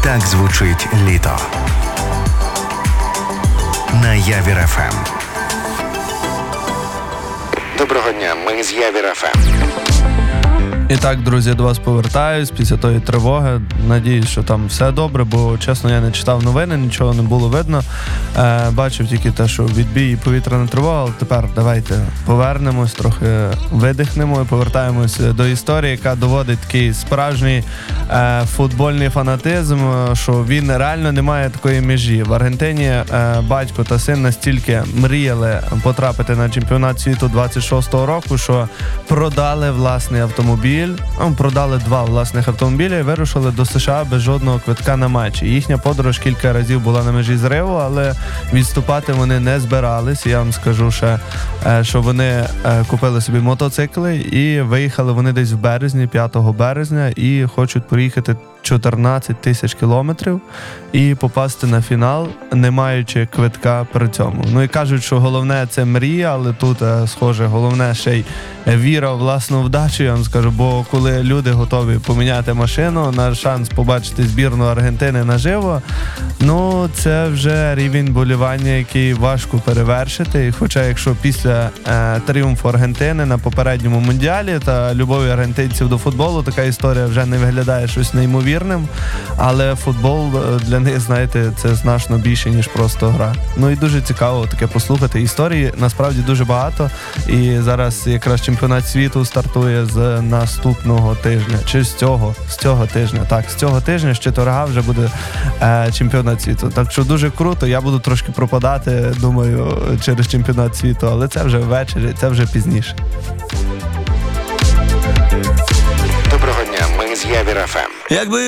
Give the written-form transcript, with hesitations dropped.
Так звучить літо. На Явір ФМ. Доброго дня, ми з Явір ФМ. І так, друзі, до вас повертаюсь після тої тривоги. Надіюсь, що там все добре, бо, чесно, я не читав новини, нічого не було видно. Бачив тільки те, що відбій і повітряна тривога, але тепер давайте повернемось, трохи видихнемо і повертаємось до історії, яка доводить такий справжній футбольний фанатизм, що він реально не має такої межі. В Аргентині батько та син настільки мріяли потрапити на чемпіонат світу 26-го року, що продали власний автомобіль. Продали 2 власних автомобілі і вирушили до США без жодного квитка на матчі. Їхня подорож кілька разів була на межі зриву, але відступати вони не збирались. Я вам скажу ще, що вони купили собі мотоцикли і виїхали вони десь в березні, 5 березня, і хочуть проїхати 14 тисяч кілометрів і попасти на фінал, не маючи квитка при цьому. Ну і кажуть, що головне це мрія, але тут, схоже, головне ще й віра в власну вдачу, я вам скажу, бо коли люди готові поміняти машину на шанс побачити збірну Аргентини наживо, ну це вже рівень болівання, який важко перевершити. І хоча якщо після тріумфу Аргентини на попередньому Мундіалі та любові аргентинців до футболу така історія вже не виглядає щось неймовірним, але футбол для них, знаєте, це значно більше, ніж просто гра. Ну і дуже цікаво таке послухати. Історії насправді дуже багато, і зараз якраз чемпіонат світу стартує з наступного тижня, чи з цього тижня. Так, з цього тижня, з четверга вже буде чемпіонат світу. Так що дуже круто, я буду трошки пропадати, думаю, через чемпіонат світу, але це вже ввечері, це вже пізніше. Доброго дня, ми з Явір ФМ. Якби